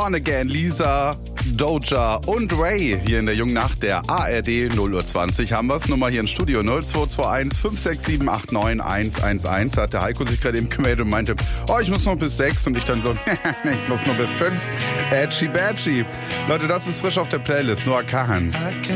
Born Again, Lisa, Doja und Ray hier in der jungen Nacht der ARD 0:20 haben wir's. Nummer hier im Studio 0221 567 89 111. Da hat der Heiko sich gerade eben gemeldet und meinte, ich muss noch bis 6 und ich dann so, ich muss nur bis 5. Edgy Badgy. Leute, das ist frisch auf der Playlist, Noah Kahan.